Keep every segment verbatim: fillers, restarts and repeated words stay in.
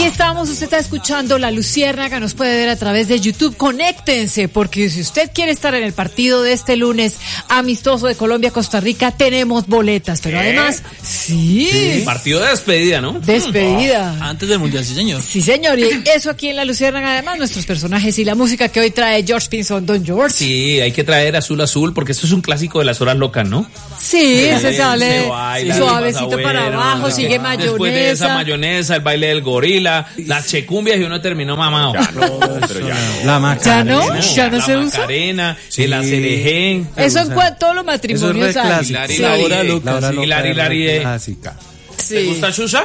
Aquí estamos, usted está escuchando La Luciérnaga, nos puede ver a través de YouTube. Conéctense, porque si usted quiere estar en el partido de este lunes amistoso de Colombia-Costa Rica, tenemos boletas, pero ¿Qué? además, sí. sí. Partido de despedida, ¿no? Despedida. Oh, antes del Mundial, sí señor. Sí señor, y eso aquí en La Luciérnaga, además nuestros personajes y la música que hoy trae George Pinzón, Don George. Sí, hay que traer Azul Azul, porque esto es un clásico de las horas locas, ¿no? Sí, se sale se baila, suavecito bueno, para abajo, no, sigue no. mayonesa. Después de esa mayonesa, el baile del gorila, las checumbias y uno terminó mamado. Ya no, pero ya no. La Macarena. ¿Ya no? ¿Ya no la se usa? Macarena, Sí. el acerején. Eso en cuanto todos los matrimonios Eso es re hay. clásico. Hilari, Sí. Hilari, La hora eh, loca, la hora sí. loca, Hilari, Hilari, eh. Clásica. Sí. ¿Te gusta Xuxa?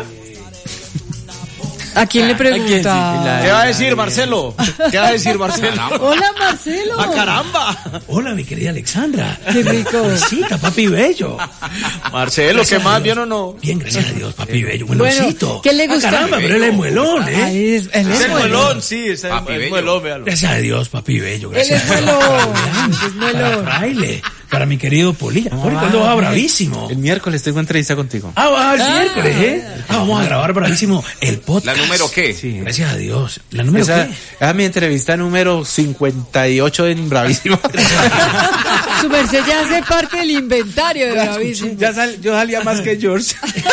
¿A quién le pregunta? ¿Qué va a decir Marcelo? ¿Qué va a decir Marcelo? Hola, Marcelo. ¡Ah, caramba! Hola, mi querida Alexandra. Qué rico. Besita, papi bello. Marcelo, ¿qué más? ¿Bien o no? Bien, gracias a Dios, papi bello. Bueno, Buenosito. ¿qué le gusta? Ah, caramba, pero él es muelón, ¿eh? Ay, es- él Es es el muelón. muelón, sí, es el, Papi el bello. muelón, véalo. Gracias a Dios, papi bello. Él Gracias es a Dios. muelón. Es Para muelón. Fraile, para mi querido Polilla. Poli, ¿cuándo va bravísimo? El miércoles tengo entrevista contigo. Ah, va el miércoles, ¿eh? Ah, vamos a grabar bravísimo el podcast. ¿La número qué? Sí. Gracias a Dios. ¿La número Esa, qué? esa es mi entrevista número cincuenta y ocho en Bravísimo. Su merced ya hace parte del inventario de Bravísimo. Ya sal- yo salía más que George.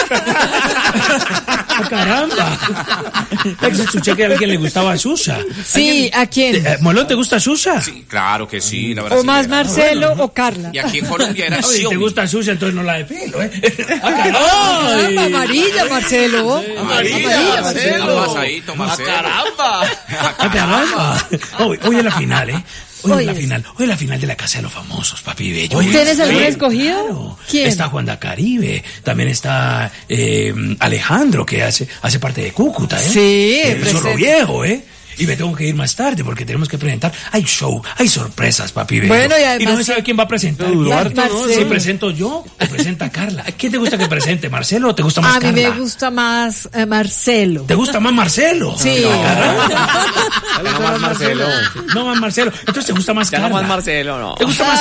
¡Ah, caramba! Escuché que a alguien le gustaba Xuxa. Sí, ¿a quién? Eh, ¿Molón te gusta Xuxa? Sí, claro que sí, la verdad. O más Marcelo o Carla. Y aquí en Colombia era Ay, si te Xiaomi. gusta Xuxa, entonces no la de pelo, ¿eh? ¡Ah, Ah, caramba! amarilla, Marcelo. Amarilla, Marcelo. Ah, pasadito, ¡Ah, Marcelo. caramba! ¡Ah, caramba! Hoy, hoy es la final, ¿eh? Hoy Hoy es la es. final. Hoy es la final de la Casa de los Famosos, papi bello. ¿Tienes algún Sí, escogido? claro. ¿Quién? Está Juan Caribe, también está eh, Alejandro, que hace, hace parte de Cúcuta, ¿eh? Sí, El presente. Zorro Viejo, ¿eh? Y me tengo que ir más tarde porque tenemos que presentar. Hay show, hay sorpresas, papi bello. Bueno, y además- no se sabe quién va a presentar. Duarte, ¿Quién? ¿no? Si presento yo o presenta Carla. ¿Quién te gusta que presente, Marcelo o te gusta más A mí Carla? me gusta más eh, Marcelo. ¿Te gusta más Marcelo? Sí. No, caramba. No más Marcelo. No más Marcelo. Entonces te gusta más Ya Carla. no más Marcelo, no. ¿Te gusta más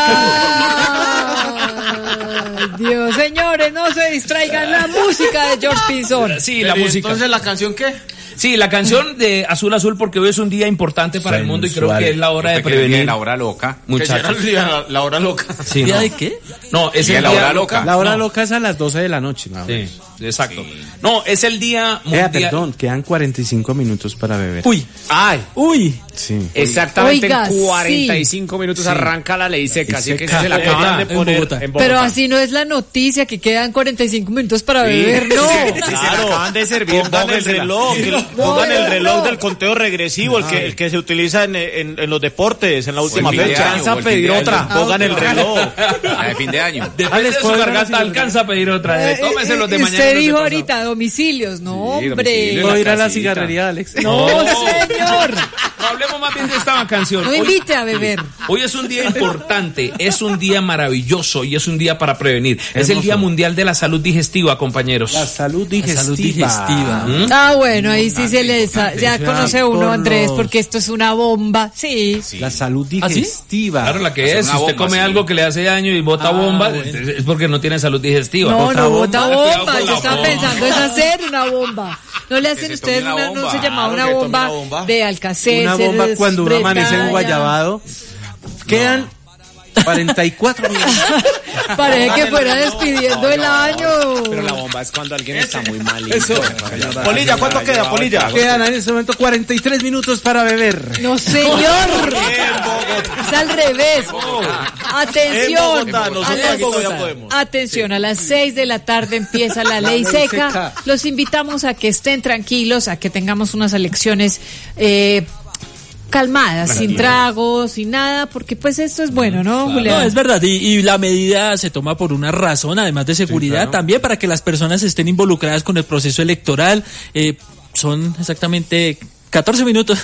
Carla? Ay, Dios, señores, no se distraigan la música de George Pinzón. Sí, la Pero, ¿y música. entonces la canción qué? Sí, la canción de Azul Azul, porque hoy es un día importante para el mundo y creo que es la hora de Usted quería prevenir. la hora loca. Muchachos. Que ya era la, la hora loca. Sí, ¿Día no. de qué? No, es Día el de la día hora loca. La hora No. loca es a las doce de la noche. ¿No? Sí, exacto. No, es el día Eh, mundial. perdón, quedan cuarenta y cinco minutos para beber. Uy, Ay, Uy. Sí. exactamente Oiga, en cuarenta y cinco minutos Sí. arranca la ley seca, así que seca. se la acaban de En poner Bogotá. en Bogotá. Pero así no es la noticia, que quedan cuarenta y cinco minutos para beber, no. Claro, acaban de servir, pongan el reloj, que lo- pongan el reloj del conteo regresivo, el que, el que se utiliza en, en, en los deportes, en la última fin de fecha. año, Alcanza o a el fin pedir de otra, año. pongan el reloj. La de fin de año. depende de su ¿puedo dar garganta, la alcanza a pedir otra. Eh, Tómese los de eh, mañana. Usted los de dijo pasado. ahorita domicilios, no, Sí, hombre. domicilio. ¿Puedo ir a la casita. cigarrería, Alex? No, señor. No, hablemos más bien de esta canción. No Hoy- invite a beber. Hoy es un día importante, es un día maravilloso y es un día para prevenir. Es el Hermoso. Día Mundial de la Salud Digestiva, compañeros. La salud digestiva. salud digestiva. ¿Mm? Ah, bueno, ahí sí se le sa- ya Eso conoce era uno, por Andrés, los- porque esto es una bomba. Sí. La salud ¿Ah, sí? digestiva. Claro, la que Hacer es. Si una usted bomba, come sí. algo que le hace daño y bota Ah, bomba, bueno. es porque no tiene salud digestiva. No, Bota no bota Cuidado bomba. con Yo la estaba bomba. pensando es hacer una bomba. ¿No le hacen se ustedes tome una, una no se bomba. llamaba Claro una que tome bomba una bomba. de Alcacer? Una bomba cuando uno amanece en Guayabado. Quedan cuarenta y cuatro minutos. Parece que fuera despidiendo el año. Pero la bomba es cuando alguien está muy malito. Eso. Polilla, ¿cuánto queda, Polilla? Quedan en este momento cuarenta y tres minutos para beber. No, señor. Es al revés. Atención. En Bogotá, nosotros A las- aquí todavía podemos. Atención, a las seis de la tarde empieza la ley ley seca. seca. Los invitamos a que estén tranquilos, a que tengamos unas elecciones eh, calmadas, sin tragos, sin nada, porque pues esto es bueno, ¿no, Julián? No, es verdad, y, y la medida se toma por una razón, además de seguridad, claro. también para que las personas estén involucradas con el proceso electoral. Eh, son exactamente catorce minutos.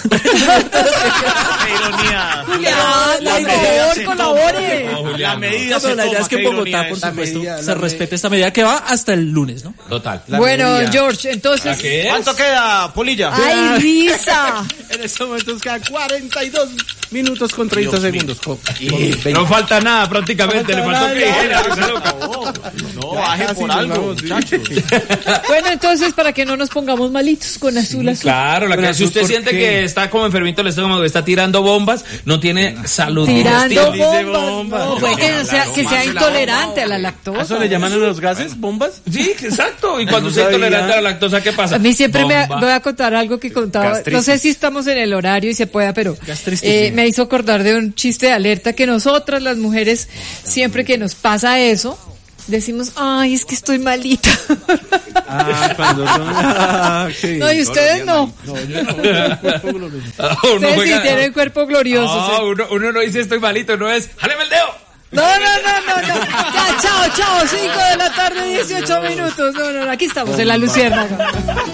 Qué ironía. Julián, La por medida favor, se colabore. toma. Julián, La no. medida No, se pero la idea toma, es que en qué Bogotá, ironía por esa. supuesto, medida, se la respete esta medida que va hasta el lunes, ¿no? Total. La Bueno, medida. George, entonces... ¿A qué es? ¿Cuánto queda, Polilla? ¡Ay, risa! En estos momentos quedan cuarenta y dos minutos con treinta segundos. Con, con no falta nada prácticamente, no le faltó que dijera. No, baje por algo, muchachos. Bueno, entonces, para que no nos pongamos malitos con azul azul. Claro, la que, si usted siente qué? que está como enfermito el estómago, está tirando bombas, no tiene salud. Tirando digestiva. bombas. No, pues que, sea, que sea intolerante a la lactosa. ¿Eso le llaman a los gases? ¿Bombas? Sí, exacto. Y cuando usted es intolerante a la lactosa, ¿qué pasa? A mí siempre Bomba. me voy a contar algo que contaba. Gastritis. No sé si estamos en el horario y se pueda, pero eh, me hizo acordar de un chiste de alerta que nosotras las mujeres, siempre que nos pasa eso, decimos, ay, es que estoy malita. Ah, cuando son... Ah, sí. No, y ustedes no. No, yo no, yo cuerpo glorioso. Ustedes sí tienen cuerpo glorioso. No, ¿sí? uno, uno no dice estoy malito, no es, ¡jáleme el dedo! No, no, no, no, no. Ya, chao, chao. cinco de la tarde, dieciocho minutos. No, no, no. Aquí estamos en la Luciérnaga.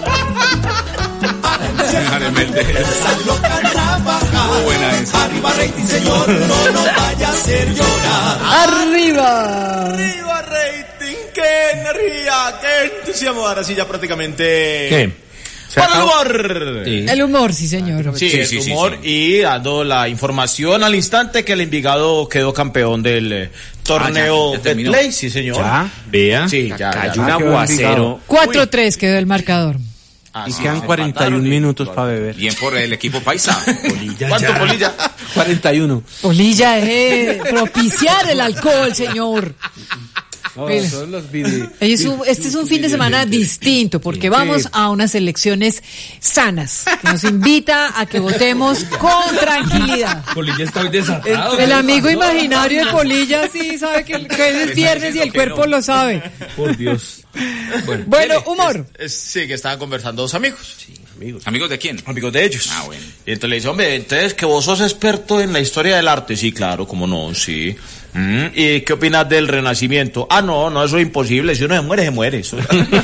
Buena esa. Arriba rating, señor, no nos vaya a hacer llorar. Arriba. Arriba rating, qué energía, qué entusiasmo. Ahora sí ya prácticamente. ¿Qué? Para el humor. Sí. El humor, sí, señor. Sí, Sí, el sí, sí, humor sí. y dando la información al instante que el Envigado quedó campeón del eh, torneo Ah, ya, ya de terminó. Play, sí señor. ¿Ya? Vea. Sí, ya, Cayó ya. un Ah, quedó aguacero. Envigado. cuatro tres quedó el marcador. Ah, Y sí, quedan se cuarenta y un empataron y- minutos para beber. Bien por el equipo paisa. ¿Cuánto, Polilla? cuarenta y uno. Polilla, deje de propiciar el alcohol, señor. No, Mira. son los vide- Es un- Este es un fin de semana distinto porque vamos a unas elecciones sanas que nos invita a que votemos con tranquilidad. Polilla está hoy desatado. El amigo imaginario de Polilla sí sabe que, que es viernes y el cuerpo lo sabe. Por Dios. Bueno, Bueno, humor. Es- sí, que estaban conversando dos amigos. Amigos. ¿Amigos de quién? Amigos de ellos. Ah, bueno. Y entonces le dice, hombre, entonces que vos sos experto en la historia del arte. Sí, claro, cómo no, sí. Mm, ¿y qué opinas del Renacimiento? Ah, no, no, eso es imposible. Si uno se muere, se muere. Eso.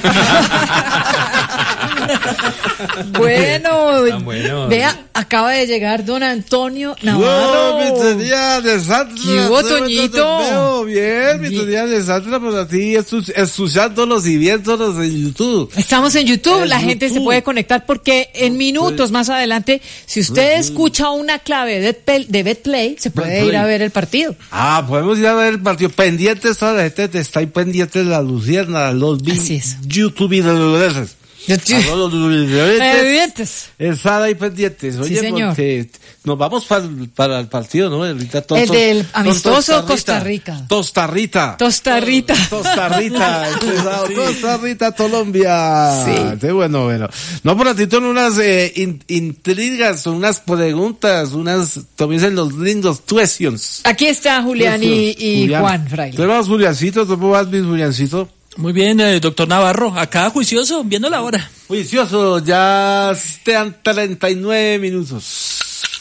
Bueno, Tan bueno. vea, acaba de llegar don Antonio ¡Wow, Navarro. mi día de Santa! ¿Qué hubo, Toñito? Te veo bien, mi Bien. día de Santa, pues así, estu- escuchándolos y viéndolos en YouTube. Estamos en YouTube, En la gente se YouTube. puede conectar porque en minutos más adelante, si usted escucha una clave de Bet- de BetPlay, se puede BetPlay. ir a ver el partido. Ah, podemos ir a ver el partido. Pendientes, toda la gente está ahí pendiente de la Lucierna, los vi- Así es. YouTube y los YouTube. los videojuegos. Evidentes. Están ahí pendientes. Oye, señor. porque nos vamos para, para el partido, ¿no? Ahorita El del amistoso Costa Rica. Costa Rica. Tostarrita. Costa Rica, Costa Rica, Colombia. Sí. Sí, bueno, bueno. No, por ratito en unas eh, in- intrigas, unas preguntas, unas, como dicen los lindos, questions. Aquí está Julián y, y Julián. Juan Fraile. ¿Cómo vas, Juliancito? ¿Cómo vas, mi Juliancito? Muy bien, eh, doctor Navarro, acá juicioso, viendo la hora. Juicioso, ya están treinta y nueve minutos.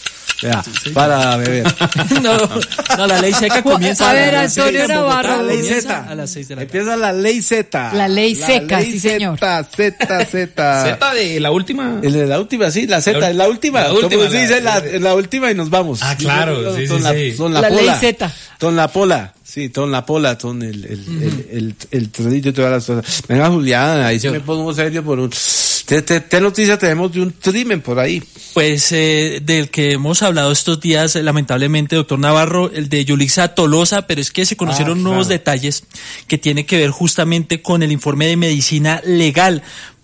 Ya, para beber. no, no, la ley seca comienza A ver, las Antonio seis en Bogotá, Navarro. La ley comienza Z. a las seis de la tarde. Empieza la ley Z. La ley seca, ley sí, señor. Z, Z, Z. Z de la última. El de la última, sí, la Z, La- es la última. la última, Como se la- dice, la, la última y nos vamos. Ah, claro, sí, Ton sí, la, sí. ton la La pola. ley Z. Ton la pola. Sí, ton la pola, ton el, el, el, el, el trenito y todas las cosas. Venga, Julián, ahí se Yo. me pongo serio por un... ¿Qué, qué, qué noticia tenemos de un crimen por ahí? Pues eh, del que hemos hablado estos días, eh, lamentablemente, doctor Navarro, el de Yulixa Tolosa, pero es que se conocieron Ah, nuevos claro. detalles que tienen que ver justamente con el informe de medicina legal,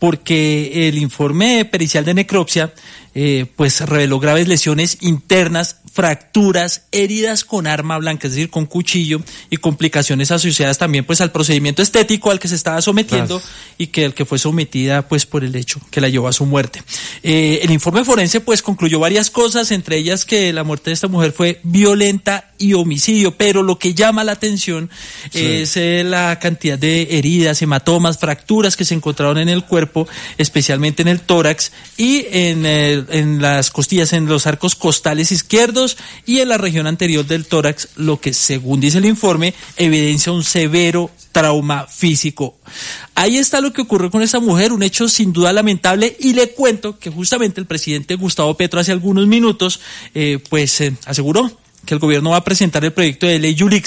porque el informe pericial de necropsia eh, pues reveló graves lesiones internas, fracturas, heridas con arma blanca, es decir, con cuchillo, y complicaciones asociadas también pues al procedimiento estético al que se estaba sometiendo y que el que fue sometida pues por el hecho que la llevó a su muerte. Eh, el informe forense pues concluyó varias cosas, entre ellas que la muerte de esta mujer fue violenta y homicidio, pero lo que llama la atención es eh, la cantidad de heridas, hematomas, fracturas que se encontraron en el cuerpo, especialmente en el tórax y en, eh, en las costillas, en los arcos costales izquierdos y en la región anterior del tórax, lo que según dice el informe evidencia un severo trauma físico. Ahí está lo que ocurrió con esta mujer, un hecho sin duda lamentable, y le cuento que justamente el presidente Gustavo Petro hace algunos minutos eh, pues eh, aseguró que el gobierno va a presentar el proyecto de ley Yulixa,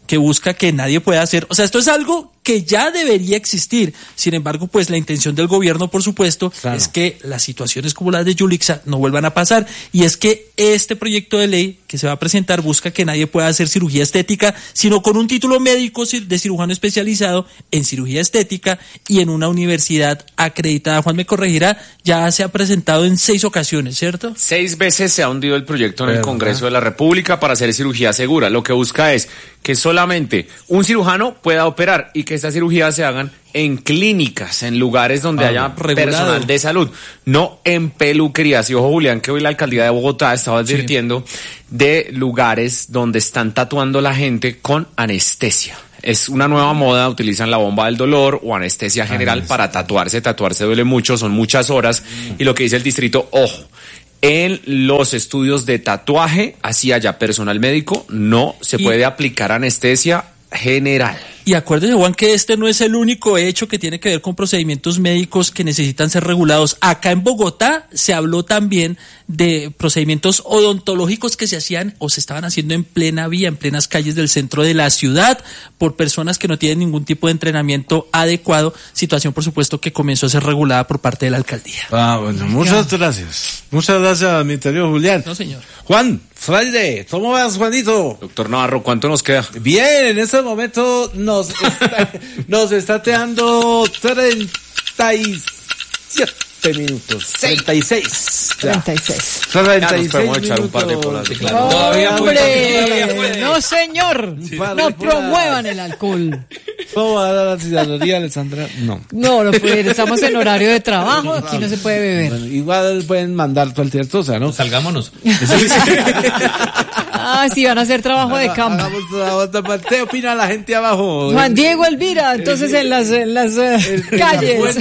que busca que nadie pueda hacer. O sea, esto es algo que ya debería existir. Sin embargo, pues la intención del gobierno, por supuesto, claro, es que las situaciones como las de Yulixa no vuelvan a pasar. Y es que este proyecto de ley que se va a presentar busca que nadie pueda hacer cirugía estética, sino con un título médico de cirujano especializado en cirugía estética y en una universidad acreditada. Juan me corregirá, ya se ha presentado en seis ocasiones, ¿cierto? Seis veces se ha hundido el proyecto en el Pero, Congreso de la República para hacer cirugía segura. Lo que busca es que solamente un cirujano pueda operar y que estas cirugías se hagan en clínicas, en lugares donde ah, haya regulado. Personal de salud, no en peluquerías. Y ojo, Julián, que hoy la alcaldía de Bogotá estaba advirtiendo sí. de lugares donde están tatuando la gente con anestesia. Es una nueva moda, utilizan la bomba del dolor o anestesia general ah, para tatuarse. Tatuarse duele mucho, son muchas horas. Mm. Y lo que dice el distrito, ojo, en los estudios de tatuaje, así haya personal médico, no se y... puede aplicar anestesia general. Y acuérdese, Juan, que este no es el único hecho que tiene que ver con procedimientos médicos que necesitan ser regulados. Acá en Bogotá se habló también de procedimientos odontológicos que se hacían o se estaban haciendo en plena vía, en plenas calles del centro de la ciudad, por personas que no tienen ningún tipo de entrenamiento adecuado, situación, por supuesto, que comenzó a ser regulada por parte de la alcaldía. Ah, bueno, muchas gracias. Muchas gracias, mi querido Julián. No, señor. Juan, Fraile, ¿cómo vas, Juanito? Doctor Navarro, ¿cuánto nos queda? Bien, en este momento nos está, nos está teando treinta y siete minutos. treinta y seis. treinta y seis. treinta y seis. Ya nos podemos echar un par de polas. Sí, claro. Todavía puede. No, señor. Sí. No promuevan el alcohol. ¿Cómo va a dar la ciudadanía, Alessandra? No. No, no puede. Estamos en horario de trabajo. Aquí no se puede beber. Bueno, igual pueden mandar cualquier cosa, ¿no? Salgámonos. Ah, sí, van a hacer trabajo de campo. Hagamos trabajo. ¿Qué opina la gente abajo? Juan Diego Elvira, entonces en las, en las uh, calles.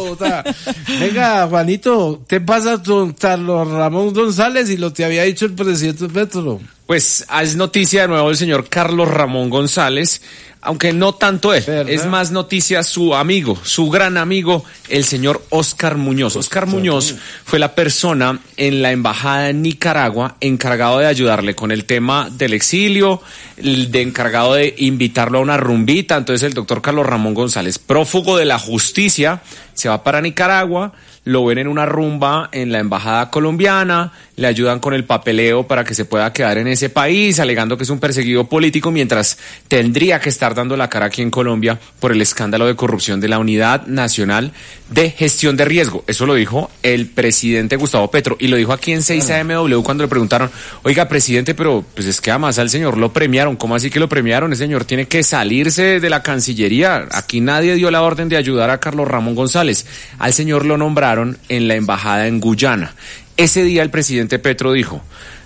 Venga, Juanito, ¿qué pasa con Carlos Ramón González y lo que había dicho el presidente Petro? Pues es noticia de nuevo el señor Carlos Ramón González, aunque no tanto él, ¿verdad? Es más noticia su amigo, su gran amigo, el señor Oscar Muñoz. Oscar Muñoz fue la persona en la embajada de Nicaragua encargado de ayudarle con el tema del exilio, de encargado de invitarlo a una rumbita. Entonces el doctor Carlos Ramón González, prófugo de la justicia, se va para Nicaragua, lo ven en una rumba en la embajada colombiana, le ayudan con el papeleo para que se pueda quedar en ese país, alegando que es un perseguido político, mientras tendría que estar dando la cara aquí en Colombia por el escándalo de corrupción de la Unidad Nacional de Gestión de Riesgo. Eso lo dijo el presidente Gustavo Petro, y lo dijo aquí en seis A M W cuando le preguntaron, oiga, presidente, pero pues es que además al señor lo premiaron. ¿Cómo así que lo premiaron? El señor tiene que salirse de la Cancillería. Aquí nadie dio la orden de ayudar a Carlos Ramón González. Al señor lo nombraron en la embajada en Guyana. Ese día el presidente Petro dijo,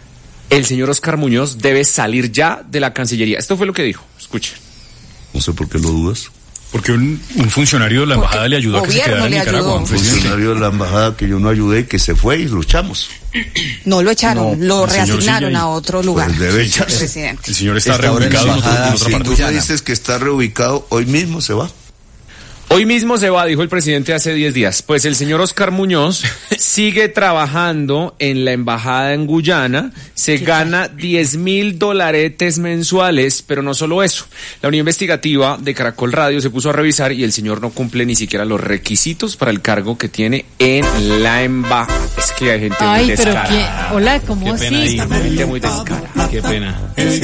el señor Oscar Muñoz debe salir ya de la Cancillería. Esto fue lo que dijo. Escuchen. No sé por qué lo dudas. Porque un, un funcionario de la embajada le ayudó a que se quedara en Nicaragua. Un funcionario de la embajada que yo no ayudé, que se fue y luchamos. No lo echaron, no, lo reasignaron a otro lugar. Pues debe echarse. Presidente. El señor está, está reubicado en, embajada, en, otro, en otra si parte. Tú me dices que está reubicado, hoy mismo se va. Hoy mismo se va, dijo el presidente hace diez días. Pues el señor Oscar Muñoz sigue trabajando en la embajada en Guyana, se gana diez mil dolaretes mensuales, pero no solo eso. La unidad investigativa de Caracol Radio se puso a revisar y el señor no cumple ni siquiera los requisitos para el cargo que tiene en la embajada. Es que hay gente Ay, muy descarada. Pero ¿quién? Hola, ¿cómo así? Hay gente muy descarada. Qué pena.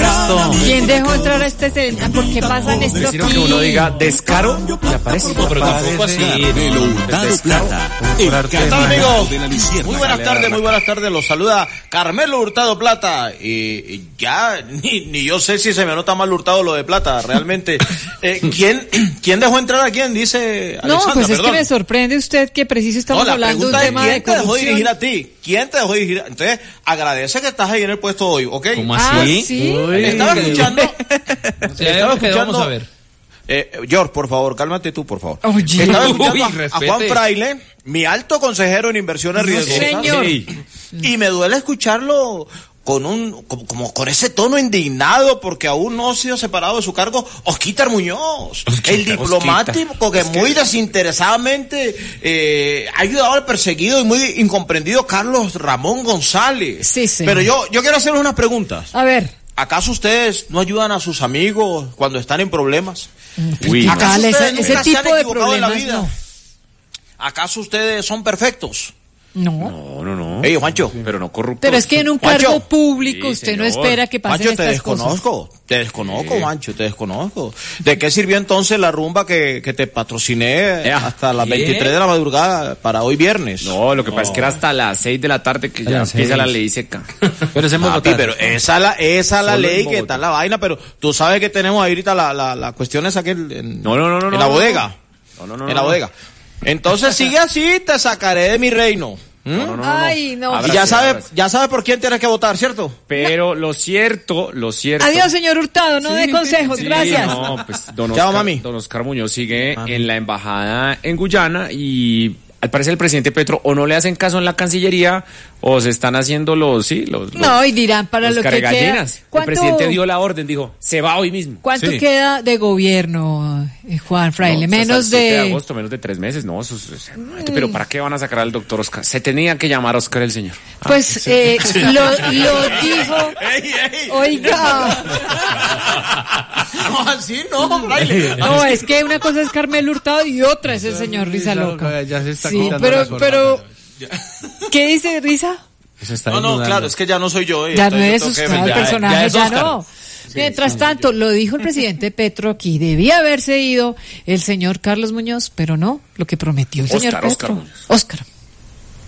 ¿Quién dejó entrar a este centro? ¿Por qué pasan esto aquí? Sino que uno diga descaro, le aparece. No, pero tampoco así. El Hurtado Plata. ¿Qué tal, amigos? Muy buenas tardes, muy buenas tardes. Los saluda Carmelo Hurtado Plata. Y ya, ni, ni yo sé si se me nota mal Hurtado lo de Plata, realmente. Eh, ¿quién, ¿Quién dejó entrar a quién? Dice Alexandra, No, pues es perdón. que me sorprende usted que preciso estamos no, hablando de un tema de corrupción. ¿Quién te dejó dirigir a ti? ¿Quién te dejó dirigir? Entonces, agradece que estás ahí en el puesto hoy, ¿ok? ¿Cómo así? Ah, ¿sí? Estaba escuchando. Estaba escuchando. Vamos a ver. Eh, George, por favor, cálmate tú, por favor. Oye. Estaba escuchando Uy, a, a respete. Juan Fraile, mi alto consejero en inversiones No, riesgosas. señor. Sí. Y me duele escucharlo con un, como, como con ese tono indignado, porque aún no ha sido separado de su cargo Osquitar Muñoz, Osquitar, el diplomático Osquitar. que Osquitar. muy desinteresadamente eh, ha ayudado al perseguido y muy incomprendido Carlos Ramón González. Sí, sí. Pero yo, yo quiero hacerle unas preguntas. A ver. ¿Acaso ustedes no ayudan a sus amigos cuando están en problemas? Uy, ¿Acaso no. ustedes ese, nunca ese tipo se han de equivocado en la problemas vida? no. ¿Acaso ustedes son perfectos? No. No, no, no. Ey, Juancho. Pero no corruptos. Pero es que en un Juancho. cargo público Sí, usted no señor. espera que pasen Juancho, te estas cosas. desconozco, te desconozco, Juancho, te desconozco. ¿De qué sirvió entonces la rumba que, que te patrociné Eh, hasta las ¿qué? veintitrés de la madrugada para hoy viernes? No, lo que pasa es que era hasta las seis de la tarde que ya las empieza seis. la ley seca. Pero es en Papi, Bogotá. pero esa la, esa la Solo en ley que Bogotá. está la vaina, pero tú sabes que tenemos ahí ahorita la, la, la cuestión esa que en, No, no, no, no, en no, la no, bodega. No, no, no. en la no. bodega. Entonces sigue así, te sacaré de mi reino. ¿Mm? No, no, no, no. Ay, no. Y Ábrase, ya sabes, ábrase. ya sabes por quién tienes que votar, ¿cierto? Pero lo cierto, lo cierto. Adiós, señor Hurtado, no dé consejos, Sí, gracias. No, pues don Chao, Oscar, mami. don Oscar Muñoz sigue en la embajada en Guyana y al parecer el presidente Petro o no le hacen caso en la Cancillería o se están haciendo los, sí, los, los No, y dirán para los lo que queda. cargallinas. El ¿Cuánto, presidente dio la orden, dijo, se va hoy mismo. ¿cuánto Sí. queda de gobierno, eh, Juan Fraile? No, Menos hasta el siete de... de agosto, menos de tres meses, no, eso es- es- pero ¿para qué van a sacar al doctor Oscar? Se tenía que llamar Oscar el señor. Pues eh, lo, lo dijo... Oiga... No, así no, fraile. No, es que una cosa es Carmelo Hurtado y otra es el señor Risa Loca. Ya se está Sí, quitando pero, las formas. pero... ¿Qué dice Risa? Se está No, no, desnudando. claro, es que ya no soy yo. eh, Ya no entonces es yo usted tengo que- el ya- personaje, ya es ya Oscar. no. Mientras tanto, lo dijo el presidente Petro aquí, debía haberse ido el señor Carlos Muñoz, pero no, lo que prometió el señor Oscar, Oscar Petro. Muñoz. Oscar.